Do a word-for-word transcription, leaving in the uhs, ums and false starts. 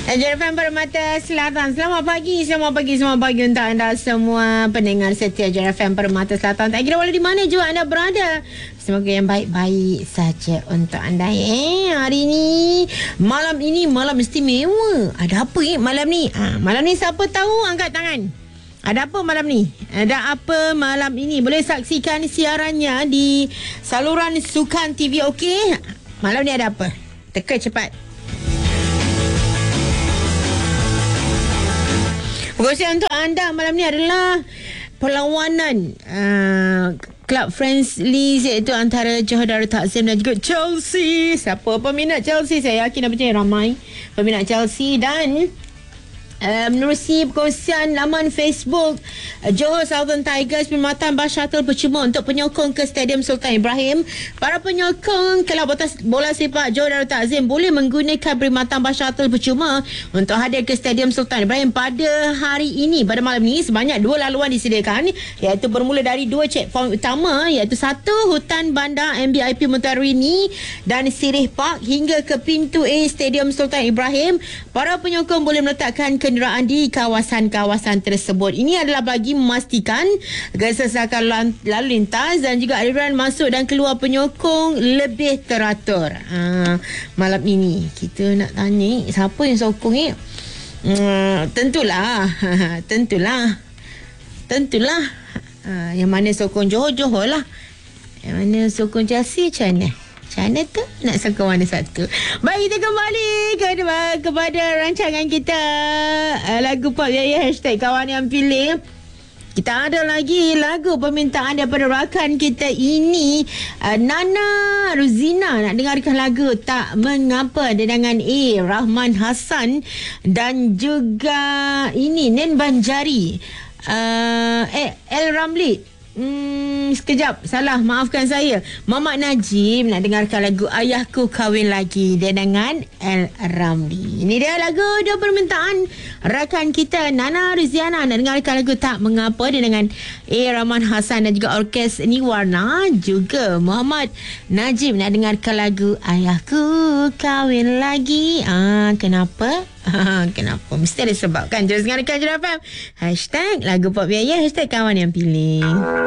J R F M Permata Selatan. Selamat pagi, selamat pagi, selamat pagi untuk anda semua pendengar setia J R F M Permata Selatan. Tak kira walau di mana juga anda berada, semoga yang baik-baik saja untuk anda. Eh, hari ini, malam ini malam istimewa. Ada apa eh malam ni? Ha, malam ni siapa tahu angkat tangan. Ada apa malam ni? Ada apa malam ini? Boleh saksikan siarannya di saluran Sukan T V, okey? Malam ni ada apa? Teka cepat. Perkongsian untuk anda malam ni adalah perlawanan uh, Club Friendly, iaitu antara Johor Darul Takzim dan juga Chelsea. Siapa peminat Chelsea? Saya yakin dan percaya ramai peminat Chelsea. Dan Uh, menerusi perkongsian laman Facebook uh, Johor Southern Tigers perkhidmatan bas shuttle percuma untuk penyokong ke Stadium Sultan Ibrahim. Para penyokong kelab bola sepak Johor Darul Takzim boleh menggunakan perkhidmatan bas shuttle percuma untuk hadir ke Stadium Sultan Ibrahim pada hari ini. Pada malam ini sebanyak dua laluan disediakan, iaitu bermula dari dua checkpoint utama, iaitu satu Hutan Bandar M B I P Mutarini dan Sirih Park hingga ke pintu A Stadium Sultan Ibrahim. Para penyokong boleh meletakkan kenderaan di kawasan-kawasan tersebut. Ini adalah bagi memastikan kesesakan lalu lintas dan juga aliran masuk dan keluar penyokong lebih teratur. Ha, malam ini kita nak tanya siapa yang sokong ni? Hmm, tentulah, tentulah, tentulah. Ha, yang mana sokong Johor, Johor lah. Yang mana sokong Chelsea, macam mana? Macam mana tu? Nak sokong mana satu? Baik, kita kembali ke, kepada rancangan kita, uh, lagu pop ya, hashtag kawan yang pilih. Kita ada lagi lagu permintaan daripada rakan kita ini, uh, Nana Ruzina nak dengarkan lagu Tak Mengapa dengan A. Rahman Hassan dan juga ini Nen Banjari, uh, eh, El Ramli. Hmm, sekejap, salah, maafkan saya. Mamat Najib nak dengarkan lagu Ayahku Kahwin Lagi dengan El Ramli. Ini dia lagu dua permintaan rakan kita, Nana Riziana nak dengarkan lagu Tak Mengapa dengan A. Rahman Hassan dan juga Orkes Niwarna. Juga Muhammad Najib nak dengarkan lagu Ayahku Kahwin Lagi. Ah, kenapa? Ah, kenapa? Mesti ada sebab kan? Just dengarkan J R F M. Hashtag lagu pop biaya, hashtag kawan yang pilih.